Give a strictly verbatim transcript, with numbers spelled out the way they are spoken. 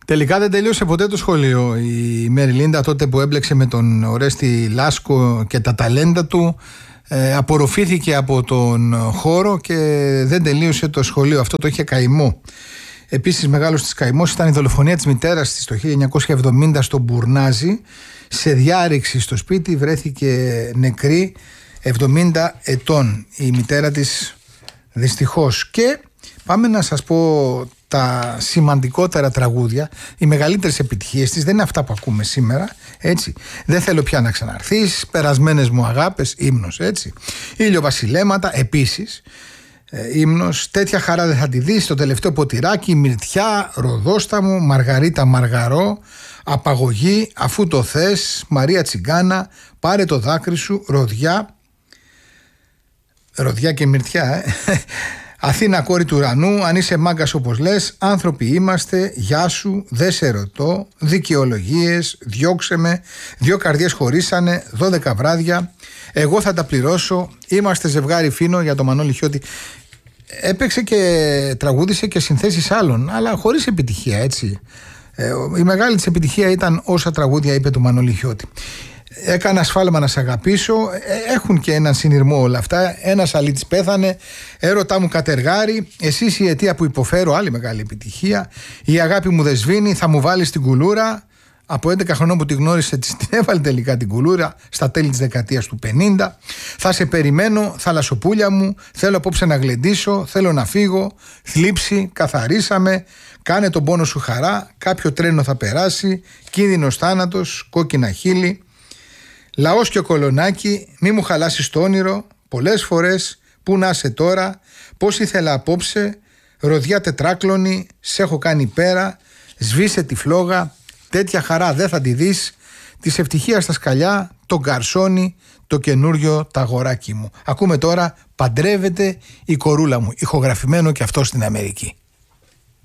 Τελικά δεν τελείωσε ποτέ το σχολείο. Η Μεριλίντα τότε που έμπλεξε με τον Ορέστη Λάσκο και τα ταλέντα του ε, απορροφήθηκε από τον χώρο και δεν τελείωσε το σχολείο. Αυτό το είχε καημό. Επίσης μεγάλος της καημός ήταν η δολοφονία της μητέρας της το χίλια εννιακόσια εβδομήντα στο Μπουρνάζι. Σε διάρρηξη στο σπίτι βρέθηκε νεκρή, εβδομήντα ετών η μητέρα της, δυστυχώς. Και πάμε να σας πω τα σημαντικότερα τραγούδια, οι μεγαλύτερες επιτυχίες της. Δεν είναι αυτά που ακούμε σήμερα, έτσι. Δεν θέλω πια να ξαναρθείς, περασμένες μου αγάπες, ύμνος, έτσι. Ήλιο βασιλέματα, επίσης ε, ύμνος. Τέτοια χαρά δεν θα τη δεις, το τελευταίο ποτηράκι, Μυρτιά, Ροδόσταμο, Μαργαρίτα Μαργαρό, Απαγωγή, Αφού το θες, Μαρία Τσιγκάνα, Πάρε το δάκρυ σου, Ροδιά, Ροδιά και Μυρτιά, ε. Αθήνα κόρη του ουρανού, αν είσαι μάγκας όπως λες, άνθρωποι είμαστε, γεια σου, δεν σε ρωτώ, δικαιολογίες, διώξε με, δύο καρδιές χωρίσανε, δώδεκα βράδια, εγώ θα τα πληρώσω, είμαστε ζευγάρι φίνο, για το Μανώλη Χιώτη. Έπαιξε και τραγούδισε και συνθέσεις άλλων, αλλά χωρίς επιτυχία, έτσι. Η μεγάλη της επιτυχία ήταν όσα τραγούδια είπε του Μανώλη Χιώτη. Έκανα ασφάλμα να σ' αγαπήσω. Έχουν και έναν συνειρμό όλα αυτά. Ένας αλήτης πέθανε. Έρωτά μου κατεργάρι. Εσείς η αιτία που υποφέρω. Άλλη μεγάλη επιτυχία. Η αγάπη μου δεν σβήνει. Θα μου βάλεις την κουλούρα. Από έντεκα χρονών που τη γνώρισε, την έβαλε τελικά την κουλούρα. Στα τέλη της δεκαετίας του πενήντα. Θα σε περιμένω, θαλασσοπούλια μου. Θέλω απόψε να γλεντήσω. Θέλω να φύγω. Θλίψη, καθαρίσαμε. Κάνε τον πόνο σου χαρά. Κάποιο τρένο θα περάσει. Κίνδυνος θάνατος. Κόκκινα χείλη. Λαός και ο κολονάκι, μη μου χαλάσεις το όνειρο, πολλές φορές, πού να είσαι τώρα, πώς ήθελα απόψε, ροδιά τετράκλωνη, σε έχω κάνει πέρα, σβήσε τη φλόγα, τέτοια χαρά δεν θα τη δεις, της ευτυχίας στα σκαλιά, τον καρσόνι, το καινούριο τα αγοράκι μου. Ακούμε τώρα, παντρεύεται η κορούλα μου, ηχογραφημένο και αυτό στην Αμερική.